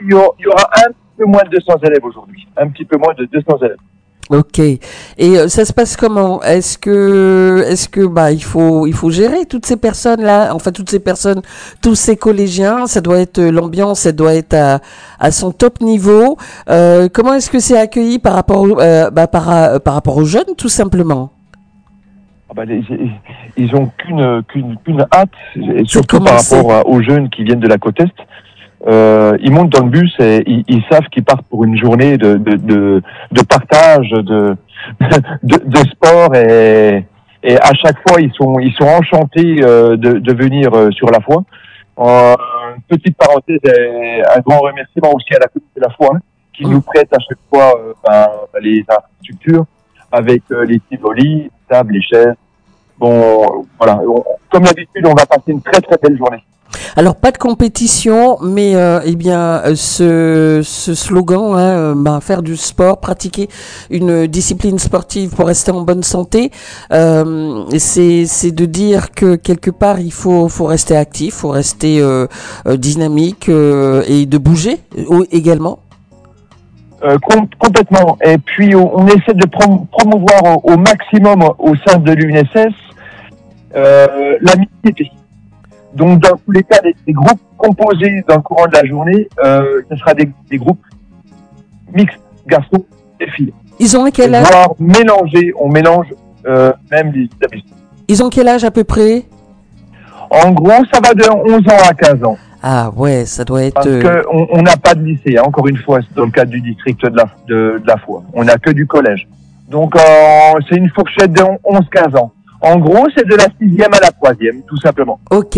il y aura un peu moins de 200 élèves aujourd'hui. Un petit peu moins de 200 élèves. Ok. Et ça se passe comment? Est-ce que bah il faut gérer toutes ces personnes là, enfin toutes ces personnes, tous ces collégiens, ça doit être l'ambiance, elle doit être à son top niveau. Comment est-ce que c'est accueilli par rapport par rapport aux jeunes tout simplement? Ah bah, ils ont qu'une hâte, et surtout par commencer. rapport aux jeunes qui viennent de la côte est. Ils montent dans le bus et ils savent qu'ils partent pour une journée de partage, de sport et à chaque fois ils sont enchantés de venir sur la foi. Petite parenthèse, et un grand remerciement aussi à la communauté de la foi qui nous prête à chaque fois les infrastructures avec les tivolis, les tables, les chaises. Bon, voilà. Comme d'habitude, on va passer une très très belle journée. Alors pas de compétition, mais ce slogan, faire du sport, pratiquer une discipline sportive pour rester en bonne santé, c'est de dire que quelque part il faut rester actif, faut rester dynamique et de bouger également. Complètement. Et puis on essaie de promouvoir au maximum au sein de l'UNSS l'amitié. Donc dans tous les cas, des groupes composés dans le courant de la journée, ce sera des groupes mixtes, garçons et filles. Ils ont quel âge? Voire mélanger, on mélange même les établissements. Ils ont quel âge à peu près? En gros, ça va de 11 ans à 15 ans. Ah ouais, ça doit être... Parce qu'on n'a pas de lycée, hein, encore une fois, dans le cadre du district de la foi. On n'a que du collège. Donc c'est une fourchette de 11-15 ans. En gros, c'est de la 6e à la 3e, tout simplement. Ok.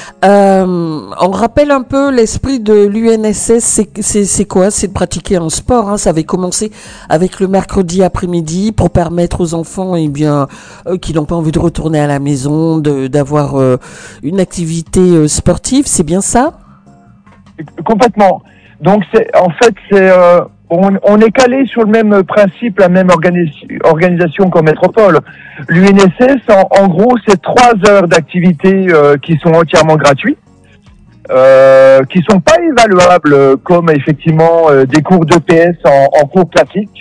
On rappelle un peu l'esprit de l'UNSS, c'est quoi? C'est de pratiquer un sport, hein. Ça avait commencé avec le mercredi après-midi pour permettre aux enfants, qui n'ont pas envie de retourner à la maison, d'avoir une activité sportive. C'est bien ça? Complètement. Donc on est calé sur le même principe, la même organisation qu'en métropole. L'UNSS, en gros, c'est 3 heures d'activité qui sont entièrement gratuites, qui sont pas évaluables comme effectivement des cours d'EPS en cours classiques.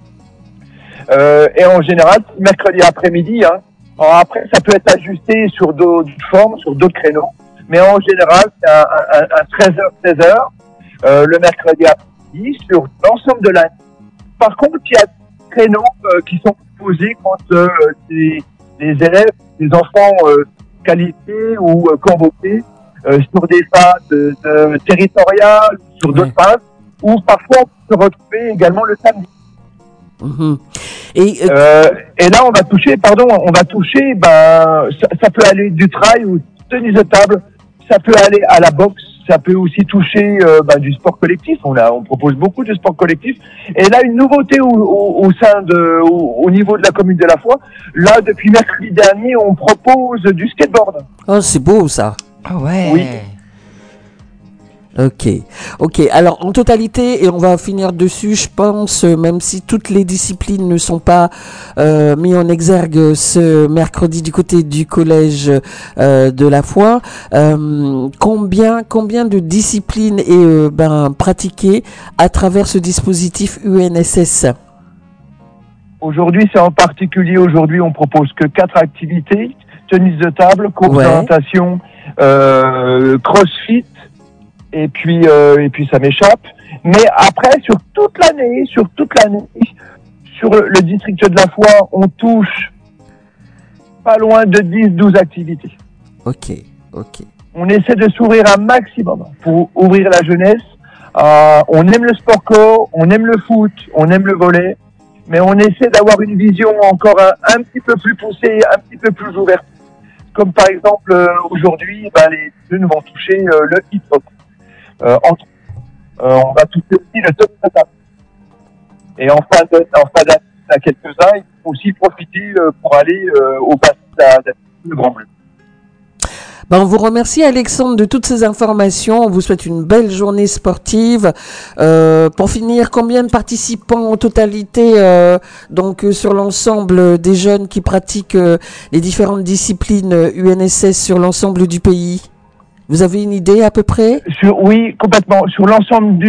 Et en général, mercredi après-midi, hein. Alors après, ça peut être ajusté sur d'autres formes, sur d'autres créneaux. Mais en général, c'est un 13h, 16h, le mercredi après-midi, sur l'ensemble de l'année. Par contre, il y a des créneaux qui sont posés quand les élèves, les enfants qualifiés ou convoqués sur des phases territoriales, sur d'autres phases, ou parfois on peut se retrouver également le samedi. Mmh. Et là, on va toucher, ça peut aller du trail ou tennis de table, ça peut aller à la boxe, ça peut aussi toucher du sport collectif. On propose beaucoup de sport collectif. Et là, une nouveauté au niveau de la commune de la Foi. Là, depuis mercredi dernier, on propose du skateboard. Oh, c'est beau ça. Ah ouais. Oui. Ok. Alors en totalité, et on va finir dessus, je pense, même si toutes les disciplines ne sont pas mises en exergue ce mercredi du côté du collège de la Foi, combien de disciplines est pratiquées à travers ce dispositif UNSS? Aujourd'hui, c'est en particulier, on propose que 4 activités: tennis de table, course d'orientation, crossfit. Et puis ça m'échappe. Mais après, sur toute l'année, sur le district de la Foi, on touche pas loin de 10-12 activités. Ok. On essaie de s'ouvrir un maximum pour ouvrir la jeunesse. On aime le sport co, on aime le foot, on aime le volley, mais on essaie d'avoir une vision encore un petit peu plus poussée, un petit peu plus ouverte. Comme par exemple, aujourd'hui, les jeunes vont toucher le hip-hop. On va toucher aussi le top de table. Et en fin d'année, à quelques-uns, il faut aussi profiter pour aller au bassin de Grand Bleu. On vous remercie Alexandre de toutes ces informations. On vous souhaite une belle journée sportive. Pour finir, combien de participants en totalité sur l'ensemble des jeunes qui pratiquent les différentes disciplines UNSS sur l'ensemble du pays? Vous avez une idée à peu près? Oui, complètement. Sur l'ensemble du